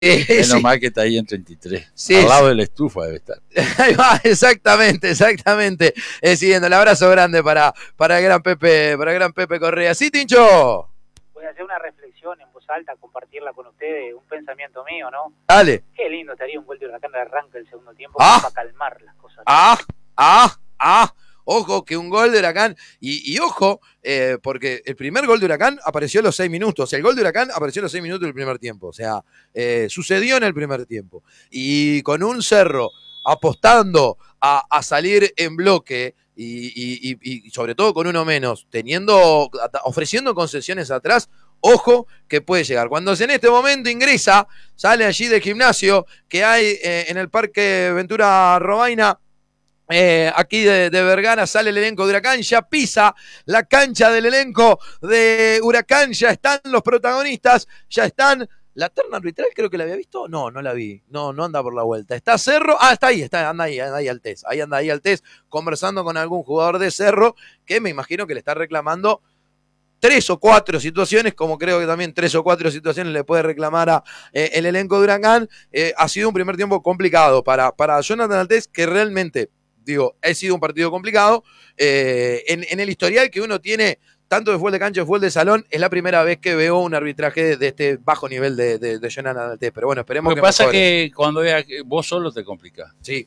Menos mal que está ahí en 33. Sí, al lado de la estufa debe estar. Ahí va, exactamente. Siguiendo, el abrazo grande para el gran Pepe Correa. Sí, Tincho. Voy a hacer una reflexión en voz alta, compartirla con ustedes, un pensamiento mío, ¿no? Dale. Qué lindo estaría un gol de Huracán de arranque del segundo tiempo para calmar las cosas. Ojo que un gol de Huracán, y ojo, porque el primer gol de Huracán apareció a los 6 minutos. El gol de Huracán apareció a los 6 minutos del primer tiempo. O sea, sucedió en el primer tiempo. Y con un Cerro apostando a salir en bloque y sobre todo con uno menos, ofreciendo concesiones atrás, ojo que puede llegar. Cuando en este momento ingresa, sale allí del gimnasio que hay en el Parque Ventura Robaina, aquí de Vergara, sale el elenco de Huracán, ya pisa la cancha del elenco de Huracán, ya están los protagonistas, ya están. ¿La terna arbitral creo que la había visto? No la vi. No anda por la vuelta. ¿Está Cerro? Está ahí, anda ahí Altés. Ahí anda Altés conversando con algún jugador de Cerro que me imagino que le está reclamando 3 o 4 situaciones, como creo que también 3 o 4 situaciones le puede reclamar a el elenco de Huracán. Ha sido un primer tiempo complicado para Jonathan Altés, que realmente, ha sido un partido complicado. En el historial que uno tiene, tanto de fútbol de cancha como de fútbol de salón, es la primera vez que veo un arbitraje de este bajo nivel de Jonathan Altés. Pero bueno, esperemos que Lo que pasa es mejore. que cuando veas que vos solo te complicás. Sí.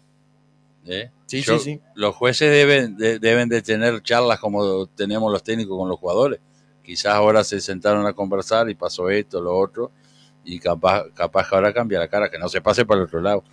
Sí. Los jueces deben de tener charlas como tenemos los técnicos con los jugadores. Quizás ahora se sentaron a conversar y pasó esto, lo otro, y capaz que ahora cambia la cara, que no se pase para el otro lado.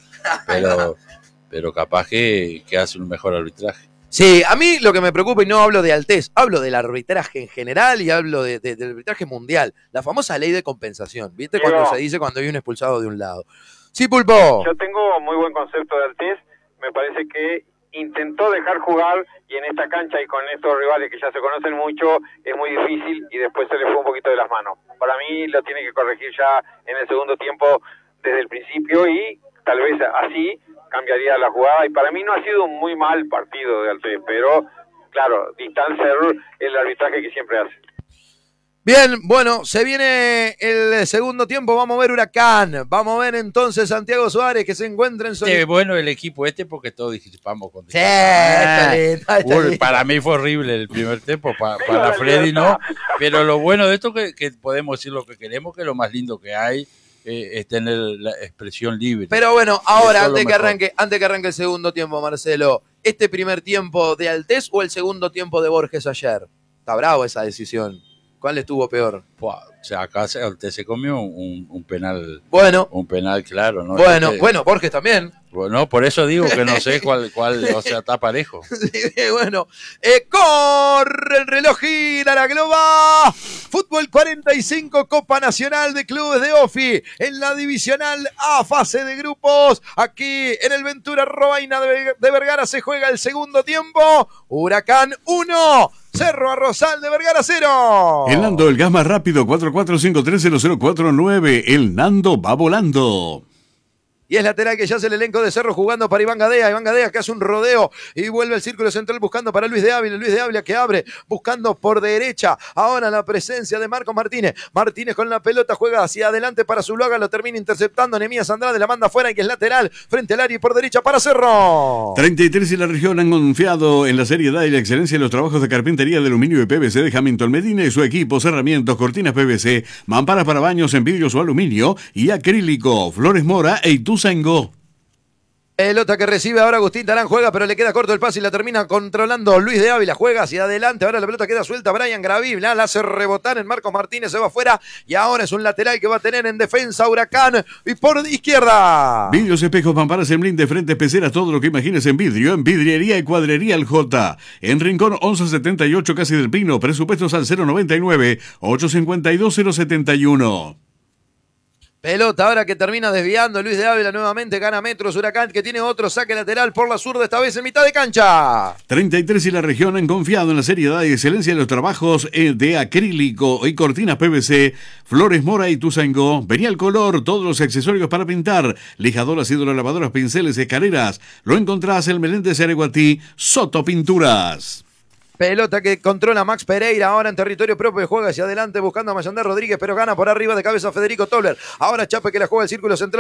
Pero capaz que hace un mejor arbitraje. Sí, a mí lo que me preocupa, y no hablo de Altés, hablo del arbitraje en general y hablo del arbitraje mundial, la famosa ley de compensación, ¿viste? Digo, Cuando se dice cuando hay un expulsado de un lado. Sí, Pulpo. Yo tengo muy buen concepto de Altés, me parece que intentó dejar jugar y en esta cancha y con estos rivales que ya se conocen mucho es muy difícil y después se le fue un poquito de las manos. Para mí lo tiene que corregir ya en el segundo tiempo desde el principio y tal vez así cambiaría la jugada y para mí no ha sido un muy mal partido de Altés, pero claro, distancia el arbitraje que siempre hace. Bien, bueno, se viene el segundo tiempo, vamos a ver Huracán, vamos a ver entonces Santiago Suárez que se encuentra en Sí, bueno el equipo porque todos disipamos con sí, está lindo. Para mí fue horrible el primer tiempo, para Freddy no, pero lo bueno de esto que podemos decir lo que queremos, que lo más lindo que hay es tener la expresión libre. Pero bueno, ahora, antes que arranque el segundo tiempo, Marcelo, ¿este primer tiempo de Altés o el segundo tiempo de Borges ayer? Está bravo esa decisión. ¿Cuál estuvo peor? O sea, acá usted se comió un penal. Bueno. Un penal claro, ¿no? Bueno, Borges también. Bueno, por eso digo que no sé cuál o sea, está parejo. Sí, bueno. Corre el reloj, gira la globa. Fútbol 45, Copa Nacional de Clubes de OFI. En la divisional A, fase de grupos. Aquí en el Ventura Robaina de Vergara se juega el segundo tiempo. Huracán 1. Cerro Arrozal de Vergara 0. El Nando, el gas más rápido, 44530049. El Nando va volando. Y es lateral que ya hace el elenco de Cerro jugando para Iván Gadea. Iván Gadea que hace un rodeo y vuelve al círculo central buscando para Luis de Ávila. Luis de Ávila que abre buscando por derecha. Ahora la presencia de Marcos Martínez. Martínez con la pelota juega hacia adelante para Zuluaga. Lo termina interceptando Nehemías Andrade. La manda afuera y que es lateral frente al área y por derecha para Cerro. 33 y la región han confiado en la seriedad y la excelencia de los trabajos de carpintería de aluminio y PVC de Hamilton Medina y su equipo. Cerramientos, cortinas PVC, mamparas para baños en vidrios o aluminio y acrílico. Flores Mora e Ituzaingó. Pelota que recibe ahora Agustín Tarán, juega, pero le queda corto el pase y la termina controlando Luis de Ávila, juega hacia adelante, ahora la pelota queda suelta, Brian Graví, la hace rebotar en Marcos Martínez, se va afuera y ahora es un lateral que va a tener en defensa Huracán y por izquierda. Vidrios, espejos, mamparas, en blinde, frente, peceras, todo lo que imagines en vidrio, en vidriería y cuadrería El J. En Rincón 1178, Casi del Pino, presupuestos al 099-852-071. Pelota ahora que termina desviando Luis de Ávila nuevamente, gana metros Huracán que tiene otro saque lateral por la zurda, esta vez en mitad de cancha. 33 y la región han confiado en la seriedad y excelencia de los trabajos de acrílico y cortinas PVC, Flores Mora y Ituzaingó. Venía el color, todos los accesorios para pintar, lijadoras, hidrolavadoras, pinceles, escaleras. Lo encontrás en Meléndez Areguatí, Soto Pinturas. Pelota que controla Max Pereira ahora en territorio propio, juega hacia adelante buscando a Mayander Rodríguez, pero gana por arriba de cabeza Federico Tobler. Ahora Chape que la juega el círculo central.